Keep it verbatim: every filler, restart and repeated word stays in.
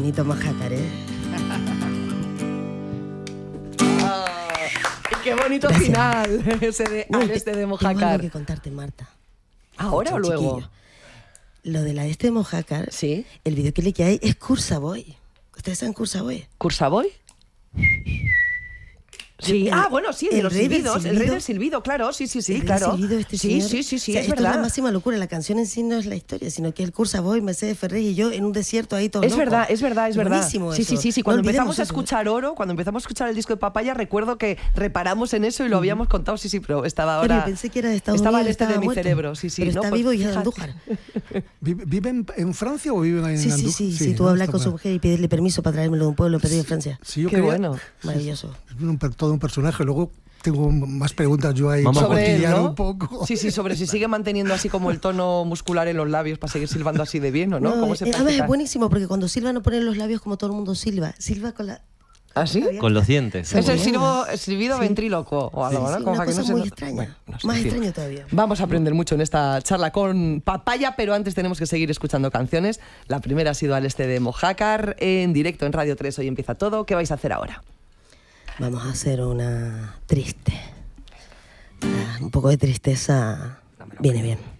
bonito Mojácar, ¿eh? Oh, y qué bonito Gracias. final ese de, No, al este de tengo algo Mojácar. que contarte, Marta. ¿Ahora o Mucho, luego? chiquillo. Lo de la este de Mojácar, Sí. el videoclip que hay es Cursaboy. ¿Ustedes saben Cursaboy? ¿Cursaboy? Sí, El- ah, bueno, sí, el de el los rey del silbidos, el rey silbido. del silbido, claro, sí, sí, sí, El rey claro. silbido, este sí, señor. sí, sí, sí, O sea, es esto verdad. es la máxima locura. La canción en sí no es la historia, sino que el Cursaboy, Mercedes Ferrer y yo en un desierto ahí todos Es locos. verdad, es verdad, es verdad. Buenísimo Sí, sí, eso. sí, sí. No Cuando olvidemos empezamos a eso. escuchar Oro, cuando empezamos a escuchar el disco de Papaya, recuerdo que reparamos en eso y lo habíamos contado, sí, sí, pero estaba Claro, ahora... yo pensé que era de Estados estaba Unidos, al este de estaba mi muerto. cerebro, sí, sí. Pero no, está pues, vivo y es de fíjate. Andújar. ¿Vive, vive en, en Francia o vive en Sí, sí, Andújar? sí, sí. ¿no? Tú hablas Está con su claro. mujer y pedirle permiso para traérmelo de un pueblo perdido de Francia. Sí, yo Qué quería- bueno. Maravilloso. Es un per- todo un personaje. Luego tengo más preguntas yo ahí Vamos para Sobre él, cotillear ¿no? un poco. Sí, sí, sobre si sigue manteniendo así como el tono muscular en los labios para seguir silbando así de bien, ¿o no? No, ¿Cómo se eh, además practica? es buenísimo porque cuando silba no pone los labios como todo el mundo silba. Silba con la... ¿Ah, sí? Con los dientes. Sí. Es el Sí. silbo, el silbido Sí. ventríloco o algo, Sí, ¿no? sí, Como una para que cosa no se muy no- extraña. Bueno, no sé, Más en fin. extraño todavía. Vamos a aprender mucho en esta charla con Papaya, pero antes tenemos que seguir escuchando canciones. La primera ha sido al este de Mojácar, en directo en Radio tres. Hoy empieza todo. ¿Qué vais a hacer ahora? Vamos a hacer una triste. Ah, un poco de tristeza viene bien.